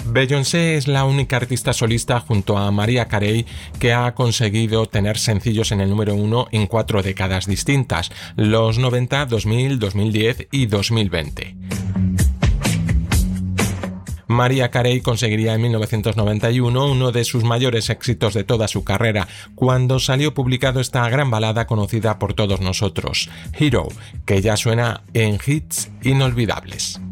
Beyoncé es la única artista solista junto a Mariah Carey que ha conseguido tener sencillos en el número 1 en 4 décadas distintas, los 90, 2000, 2010 y 2020. Mariah Carey conseguiría en 1991 uno de sus mayores éxitos de toda su carrera, cuando salió publicado esta gran balada conocida por todos nosotros, Hero, que ya suena en hits inolvidables.